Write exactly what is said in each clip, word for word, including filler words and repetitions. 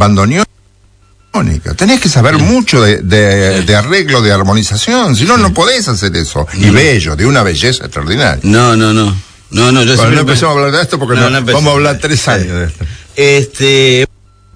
bandoneón. Tenés que saber sí. mucho de, de, de arreglo, de armonización, si no, sí. no podés hacer eso. No. Y bello, de una belleza extraordinaria. No, no, no. No, no, yo bueno, no empecemos a hablar de esto porque no, no, no vamos a hablar tres años de esto. Este.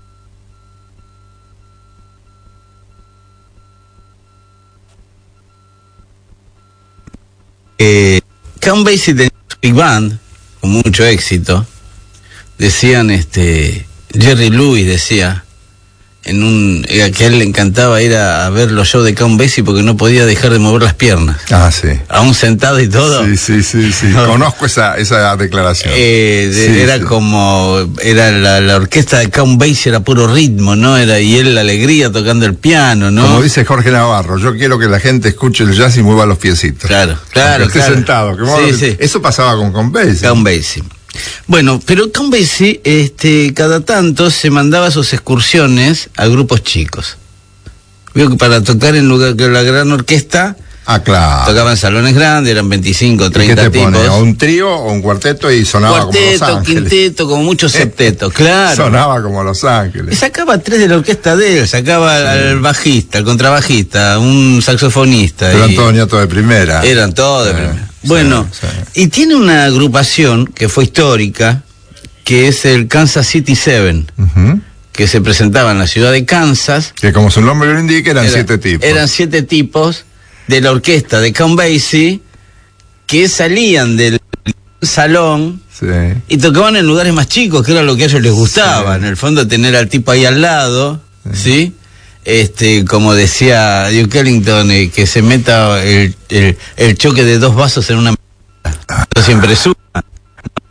Eh, Count Basie tenía su big band con mucho éxito. Decían, este, Jerry Lewis decía en un eh, que a él le encantaba ir a, a ver los shows de Count Basie porque no podía dejar de mover las piernas. Ah, sí. Aún sentado y todo. Sí, sí, sí, sí. No. Conozco esa esa declaración. Eh, de, sí, era sí. como era la, la orquesta de Count Basie era puro ritmo, ¿no? Era y él la alegría tocando el piano, ¿no? Como dice Jorge Navarro, yo quiero que la gente escuche el jazz y mueva los piecitos. Claro, claro, esté claro. sentado. Que mueva sí, los... sí. Eso pasaba con Count Basie. Count Basie. Bueno, pero Count Basie, este, cada tanto se mandaba sus excursiones a grupos chicos. Veo que para tocar en lugar que la gran orquesta, ah, claro. tocaban salones grandes, eran veinticinco, treinta ¿Y qué te tipos. Pone? ¿O un trío o un cuarteto y sonaba cuarteto, como Los Ángeles? quinteto, como muchos septetos, claro. Sonaba como Los Ángeles. Y sacaba tres de la orquesta de él, sacaba sí. al bajista, al contrabajista, un saxofonista. Eran todos nietos de primera. Eran todos de sí, primera. Bueno, sí, sí. y tiene una agrupación que fue histórica, que es el Kansas City Seven, uh-huh. que se presentaba en la ciudad de Kansas. Que como su nombre lo indica, eran era, siete tipos. Eran siete tipos de la orquesta de Count Basie que salían del salón sí. y tocaban en lugares más chicos, que era lo que a ellos les gustaba. Sí. En el fondo, tener al tipo ahí al lado, ¿sí? ¿sí? Este, como decía Duke Ellington, eh, que se meta el, el, el choque de dos vasos en una... Yo siempre subo.